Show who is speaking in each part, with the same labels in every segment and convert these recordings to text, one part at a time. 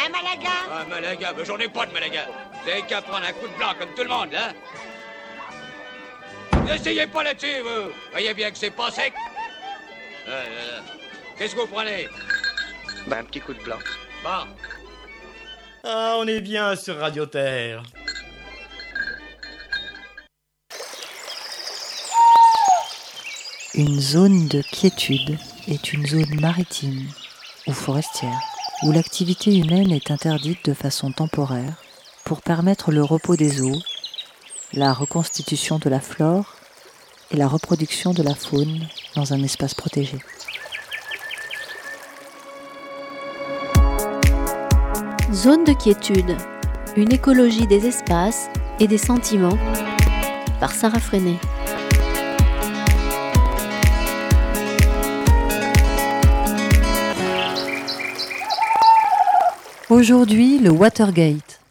Speaker 1: Un Malaga?
Speaker 2: Un Malaga? Mais j'en ai pas de Malaga. Vous avez qu'à prendre un coup de blanc comme tout le monde, hein? N'essayez pas là-dessus, vous. Voyez bien que c'est pas sec. Qu'est-ce que vous prenez?
Speaker 3: Un petit coup de blanc.
Speaker 2: Bon.
Speaker 4: Ah, on est bien sur Radio Terre.
Speaker 5: Une zone de quiétude est une zone maritime ou forestière où l'activité humaine est interdite de façon temporaire pour permettre le repos des eaux, la reconstitution de la flore et la reproduction de la faune dans un espace protégé.
Speaker 6: Zone de quiétude, une écologie des espaces et des sentiments, par Sarah Freinet.
Speaker 5: Aujourd'hui, le Watergate.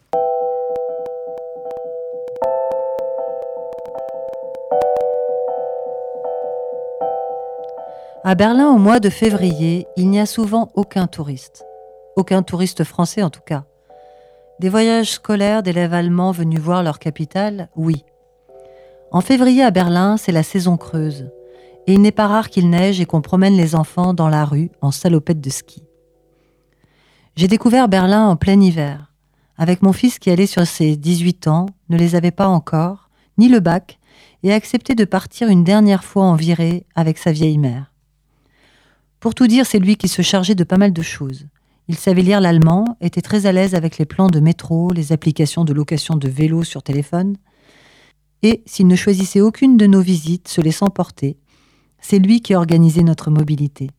Speaker 5: À Berlin, au mois de février, il n'y a souvent aucun touriste. Aucun touriste français en tout cas. Des voyages scolaires d'élèves allemands venus voir leur capitale, oui. En février à Berlin, c'est la saison creuse. Et il n'est pas rare qu'il neige et qu'on promène les enfants dans la rue en salopette de ski. J'ai découvert Berlin en plein hiver, avec mon fils qui allait sur ses 18 ans, ne les avait pas encore, ni le bac, et acceptait de partir une dernière fois en virée avec sa vieille mère. Pour tout dire, c'est lui qui se chargeait de pas mal de choses. Il savait lire l'allemand, était très à l'aise avec les plans de métro, les applications de location de vélos sur téléphone, et s'il ne choisissait aucune de nos visites, se laissant porter, c'est lui qui organisait notre mobilité.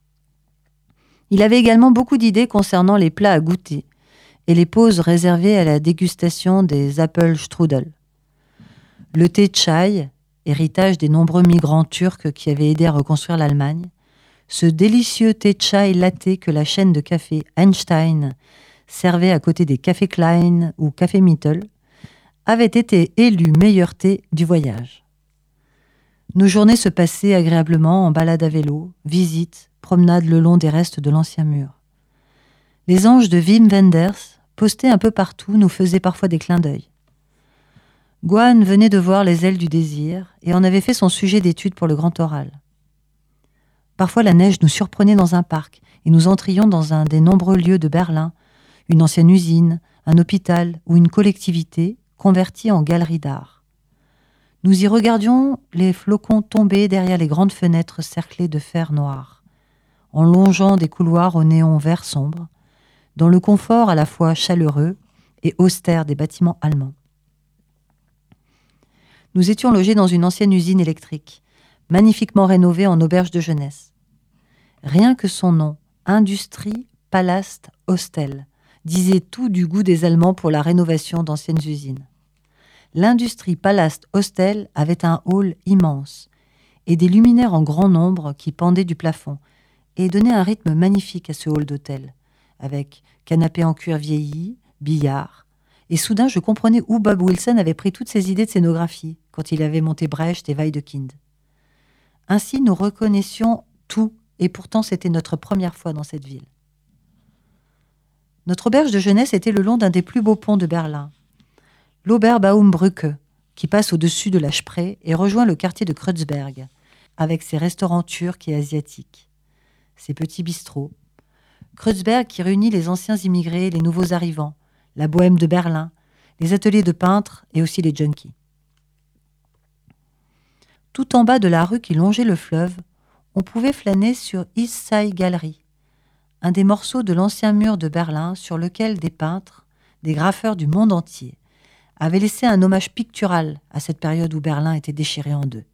Speaker 5: Il avait également beaucoup d'idées concernant les plats à goûter et les pauses réservées à la dégustation des Apfelstrudel. Le thé chai, héritage des nombreux migrants turcs qui avaient aidé à reconstruire l'Allemagne, ce délicieux thé chai latte que la chaîne de café Einstein servait à côté des cafés Klein ou café Mittel, avait été élu meilleur thé du voyage. Nos journées se passaient agréablement en balade à vélo, visites, promenade le long des restes de l'ancien mur. Les anges de Wim Wenders, postés un peu partout, nous faisaient parfois des clins d'œil. Gwan venait de voir Les ailes du désir et en avait fait son sujet d'étude pour le grand oral. Parfois la neige nous surprenait dans un parc et nous entrions dans un des nombreux lieux de Berlin, une ancienne usine, un hôpital ou une collectivité convertie en galerie d'art. Nous y regardions les flocons tomber derrière les grandes fenêtres cerclées de fer noir, en longeant des couloirs au néon vert sombre, dans le confort à la fois chaleureux et austère des bâtiments allemands. Nous étions logés dans une ancienne usine électrique, magnifiquement rénovée en auberge de jeunesse. Rien que son nom, Industrie Palast Hostel, disait tout du goût des Allemands pour la rénovation d'anciennes usines. L'Industrie Palast Hostel avait un hall immense et des luminaires en grand nombre qui pendaient du plafond et donnaient un rythme magnifique à ce hall d'hôtel, avec canapé en cuir vieilli, billard. Et soudain, je comprenais où Bob Wilson avait pris toutes ses idées de scénographie quand il avait monté Brecht et Wedekind. Ainsi, nous reconnaissions tout, et pourtant c'était notre première fois dans cette ville. Notre auberge de jeunesse était le long d'un des plus beaux ponts de Berlin, l'Oberbaumbrücke, qui passe au-dessus de la Spree et rejoint le quartier de Kreuzberg, avec ses restaurants turcs et asiatiques, ses petits bistrots. Kreuzberg qui réunit les anciens immigrés et les nouveaux arrivants, la bohème de Berlin, les ateliers de peintres et aussi les junkies. Tout en bas de la rue qui longeait le fleuve, on pouvait flâner sur East Side Gallery, un des morceaux de l'ancien mur de Berlin sur lequel des peintres, des graffeurs du monde entier, avaient laissé un hommage pictural à cette période où Berlin était déchiré en deux.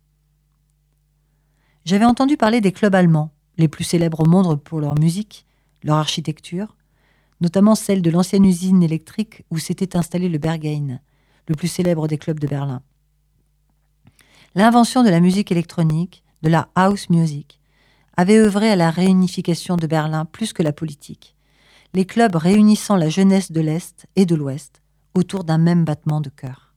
Speaker 5: J'avais entendu parler des clubs allemands, les plus célèbres au monde pour leur musique, leur architecture, notamment celle de l'ancienne usine électrique où s'était installé le Berghain, le plus célèbre des clubs de Berlin. L'invention de la musique électronique, de la house music, avait œuvré à la réunification de Berlin plus que la politique, les clubs réunissant la jeunesse de l'Est et de l'Ouest autour d'un même battement de cœur.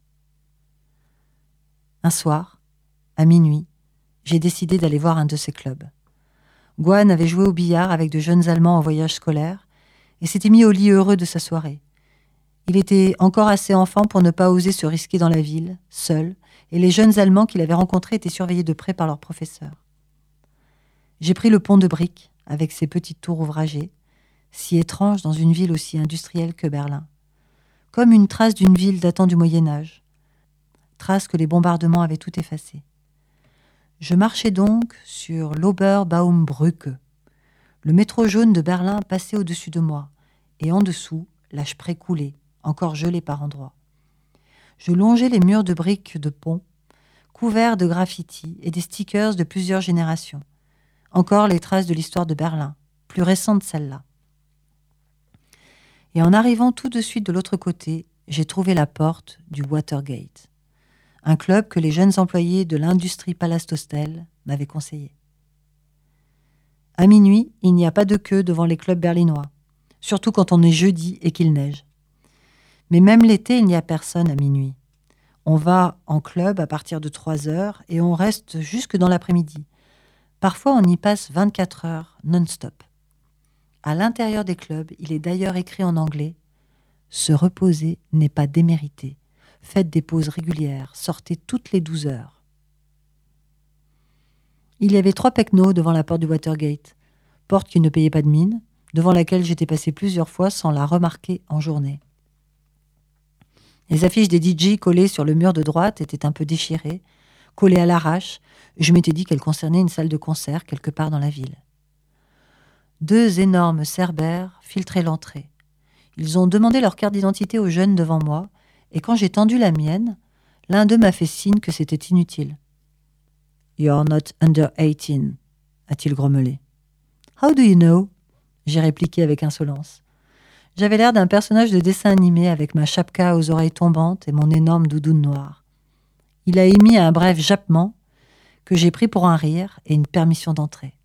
Speaker 5: Un soir, à minuit, j'ai décidé d'aller voir un de ces clubs. Gwan avait joué au billard avec de jeunes Allemands en voyage scolaire, et s'était mis au lit heureux de sa soirée. Il était encore assez enfant pour ne pas oser se risquer dans la ville, seul, et les jeunes Allemands qu'il avait rencontrés étaient surveillés de près par leurs professeurs. J'ai pris le pont de briques, avec ses petites tours ouvragées, si étranges dans une ville aussi industrielle que Berlin, comme une trace d'une ville datant du Moyen-Âge, trace que les bombardements avaient tout effacée. Je marchais donc sur l'Oberbaumbrücke. Le métro jaune de Berlin passait au-dessus de moi, et en dessous, la Spree coulait, encore gelée par endroits. Je longeais les murs de briques de pont, couverts de graffitis et des stickers de plusieurs générations. Encore les traces de l'histoire de Berlin, plus récente celle-là. Et en arrivant tout de suite de l'autre côté, j'ai trouvé la porte du Watergate, un club que les jeunes employés de l'industrie Palast-Hostel m'avaient conseillé. À minuit, il n'y a pas de queue devant les clubs berlinois, surtout quand on est jeudi et qu'il neige. Mais même l'été, il n'y a personne à minuit. On va en club à partir de 3h et on reste jusque dans l'après-midi. Parfois, on y passe 24 heures non-stop. À l'intérieur des clubs, il est d'ailleurs écrit en anglais « Se reposer n'est pas démérité. Faites des pauses régulières. Sortez toutes les 12 heures. » Il y avait 3 pecnos devant la porte du Watergate, porte qui ne payait pas de mine, devant laquelle j'étais passé plusieurs fois sans la remarquer en journée. Les affiches des DJ collées sur le mur de droite étaient un peu déchirées, collées à l'arrache. Je m'étais dit qu'elles concernaient une salle de concert quelque part dans la ville. 2 énormes cerbères filtraient l'entrée. Ils ont demandé leur carte d'identité aux jeunes devant moi, et quand j'ai tendu la mienne, l'un d'eux m'a fait signe que c'était inutile. « You're not under 18 », a-t-il grommelé. « How do you know ?» j'ai répliqué avec insolence. J'avais l'air d'un personnage de dessin animé avec ma chapka aux oreilles tombantes et mon énorme doudoune noire. Il a émis un bref jappement que j'ai pris pour un rire et une permission d'entrer.